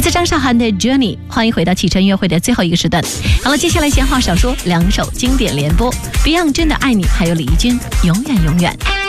自张韶涵的 Journey， 欢迎回到汽车音乐会的最后一个时段。好了，接下来闲话少说，两首经典联播 ，Beyond 真的爱你，还有李翊君永远永远。